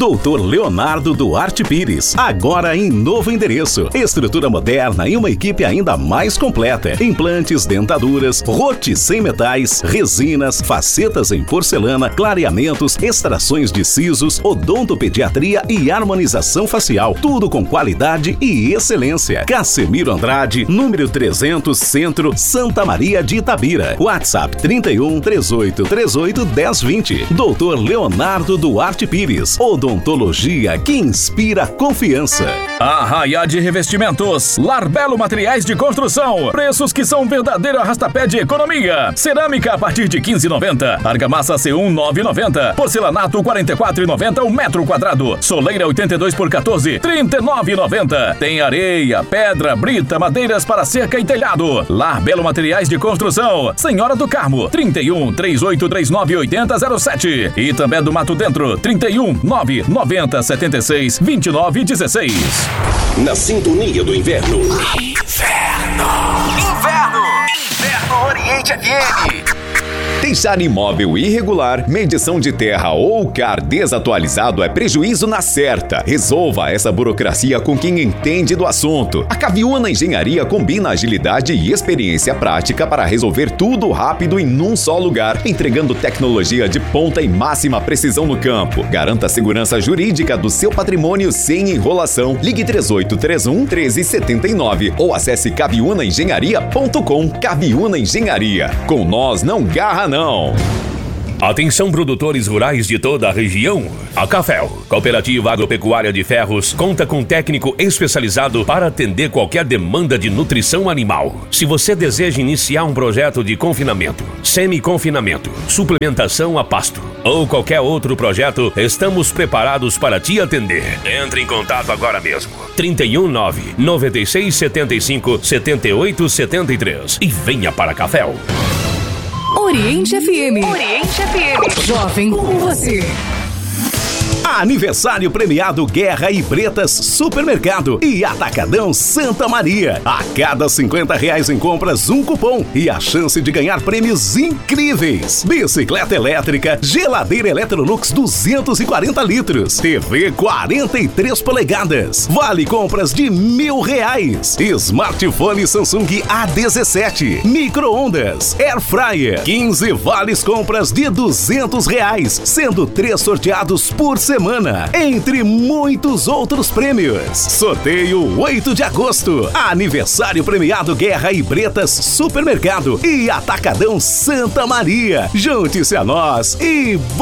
Dr. Leonardo Duarte Pires, agora em novo endereço. Estrutura moderna e uma equipe ainda mais completa. Implantes, dentaduras, rote sem metais, resinas, facetas em porcelana, clareamentos, extrações de sisos, odontopediatria e harmonização facial. Tudo com qualidade e excelência. Casemiro Andrade, número 300, Centro, Santa Maria de Itabira. WhatsApp 31 38 38 1020. Dr. Leonardo Duarte Pires. Odontologia que inspira confiança. Arraiá de Revestimentos. Larbelo Materiais de Construção. Preços que são verdadeiro arrastapé de economia. Cerâmica a partir de 15,90. Argamassa C1 9,90. Porcelanato 44,90 o metro quadrado. Soleira 82 por 14 39,90. Tem areia, pedra, brita, madeiras para cerca e telhado. Larbelo Materiais de Construção. Senhora do Carmo 31 3839 8007. E também do Mato Dentro 31 990 76 29 16. Na sintonia do inverno. Inverno Oriente FM. Deixar imóvel irregular, medição de terra ou CAR desatualizado é prejuízo na certa. Resolva essa burocracia com quem entende do assunto. A Caviúna Engenharia combina agilidade e experiência prática para resolver tudo rápido em num só lugar, entregando tecnologia de ponta e máxima precisão no campo. Garanta a segurança jurídica do seu patrimônio sem enrolação. Ligue 3831 1379 ou acesse caviunaengenharia.com. Caviúna Engenharia. Com nós não garra não. Atenção produtores rurais de toda a região. A Cafel, Cooperativa Agropecuária de Ferros, conta com técnico especializado para atender qualquer demanda de nutrição animal. Se você deseja iniciar um projeto de confinamento, semi-confinamento, suplementação a pasto ou qualquer outro projeto, estamos preparados para te atender. Entre em contato agora mesmo. 319 96 75 78 73 e venha para a Cafel. Oriente FM. Oriente FM. Jovem como você. Aniversário premiado Guerra e Bretas Supermercado e Atacadão Santa Maria. A cada R$50 em compras, um cupom e a chance de ganhar prêmios incríveis. Bicicleta elétrica, geladeira Electrolux 240 litros, TV 43 polegadas, vale compras de R$1.000, smartphone Samsung A17, micro-ondas, air fryer, 15 vales compras de R$200, sendo 3 sorteados por semana, entre muitos outros prêmios. Sorteio 8 de agosto. Aniversário premiado Guerra e Bretas Supermercado e Atacadão Santa Maria. Junte-se a nós e